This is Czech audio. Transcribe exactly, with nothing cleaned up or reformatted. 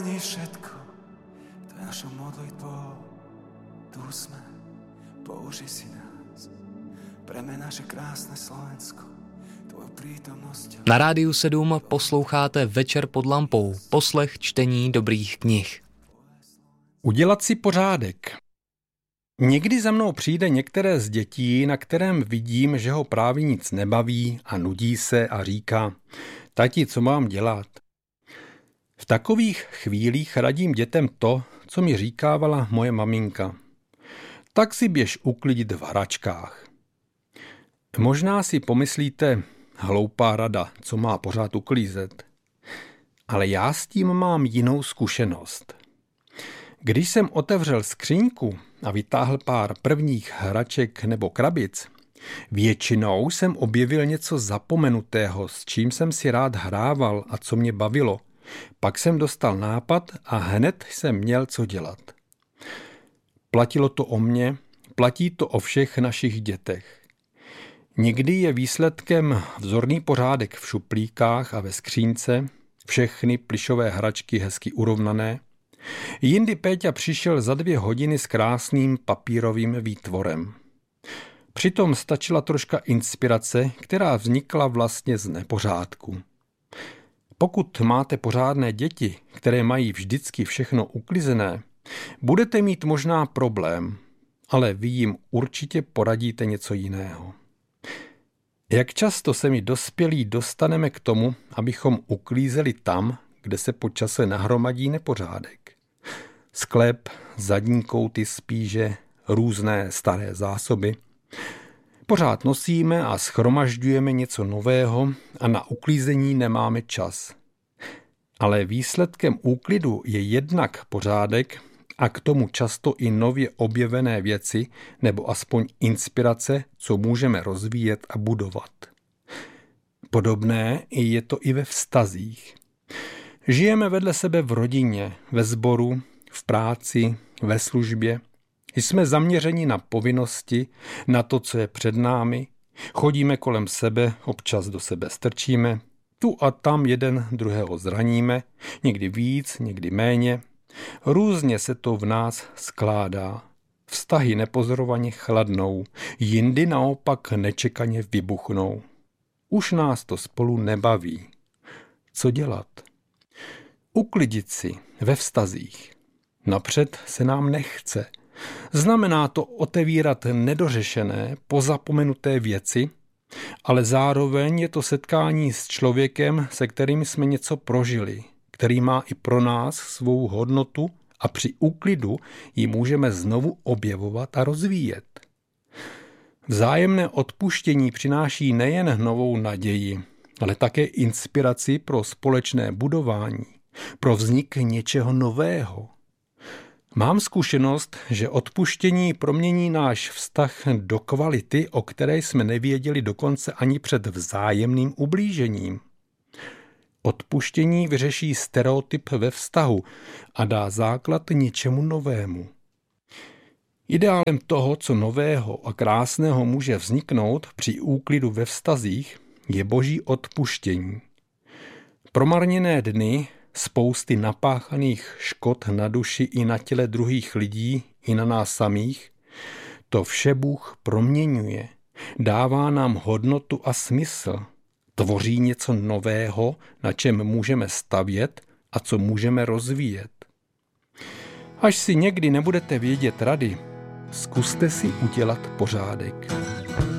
Všetko, to je našou modlitbou, tu sme, použij si nás, preme naše krásné Slovensko, tvojou prítomnosť. Na Rádiu sedm posloucháte Večer pod lampou, poslech čtení dobrých knih. Udělat si pořádek. Někdy za mnou přijde některé z dětí, na kterém vidím, že ho právě nic nebaví a nudí se a říká: tati, co mám dělat? V takových chvílích radím dětem to, co mi říkávala moje maminka. Tak si běž uklidit v hračkách. Možná si pomyslíte, hloupá rada, co má pořád uklízet. Ale já s tím mám jinou zkušenost. Když jsem otevřel skříňku a vytáhl pár prvních hraček nebo krabic, většinou jsem objevil něco zapomenutého, s čím jsem si rád hrával a co mě bavilo. Pak jsem dostal nápad a hned jsem měl co dělat. Platilo to o mně, platí to o všech našich dětech. Někdy je výsledkem vzorný pořádek v šuplíkách a ve skřínce, všechny plyšové hračky hezky urovnané. Jindy Péťa přišel za dvě hodiny s krásným papírovým výtvorem. Přitom stačila troška inspirace, která vznikla vlastně z nepořádku. Pokud máte pořádné děti, které mají vždycky všechno uklizené, budete mít možná problém, ale vy jim určitě poradíte něco jiného. Jak často se my dospělí dostaneme k tomu, abychom uklízeli tam, kde se po čase nahromadí nepořádek? Sklep, zadní kouty spíže, různé staré zásoby. Pořád nosíme a shromažďujeme něco nového a na uklízení nemáme čas. Ale výsledkem úklidu je jednak pořádek a k tomu často i nově objevené věci nebo aspoň inspirace, co můžeme rozvíjet a budovat. Podobné je to i ve vztazích. Žijeme vedle sebe v rodině, ve sboru, v práci, ve službě. Jsme zaměřeni na povinnosti, na to, co je před námi. Chodíme kolem sebe, občas do sebe strčíme. Tu a tam jeden druhého zraníme, někdy víc, někdy méně. Různě se to v nás skládá. Vztahy nepozorovaně chladnou, jindy naopak nečekaně vybuchnou. Už nás to spolu nebaví. Co dělat? Uklidit si ve vztazích. Napřed se nám nechce. Znamená to otevírat nedořešené, pozapomenuté věci, ale zároveň je to setkání s člověkem, se kterým jsme něco prožili, který má i pro nás svou hodnotu a při úklidu ji můžeme znovu objevovat a rozvíjet. Vzájemné odpuštění přináší nejen novou naději, ale také inspiraci pro společné budování, pro vznik něčeho nového. Mám zkušenost, že odpuštění promění náš vztah do kvality, o které jsme nevěděli dokonce ani před vzájemným ublížením. Odpuštění vyřeší stereotyp ve vztahu a dá základ něčemu novému. Ideálem toho, co nového a krásného může vzniknout při úklidu ve vztazích, je boží odpuštění. Promarněné dny, spousty napáchaných škod na duši i na těle druhých lidí, i na nás samých, to vše Bůh proměňuje, dává nám hodnotu a smysl, tvoří něco nového, na čem můžeme stavět a co můžeme rozvíjet. Až si někdy nebudete vědět rady, zkuste si udělat pořádek.